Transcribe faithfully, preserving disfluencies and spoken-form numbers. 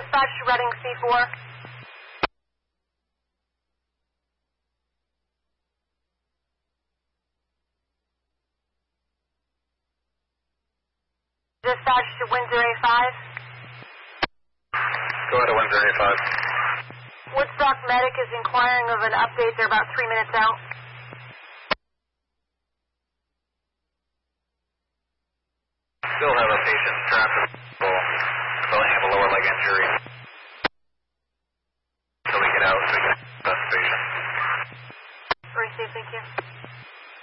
Dispatch to Reading C four. Dispatch to Windsor A five. Go ahead to Windsor A five. Woodstock Medic is inquiring of an update. They're about three minutes out. Still have a patient trapped in the hospital. Still have a lower leg injury.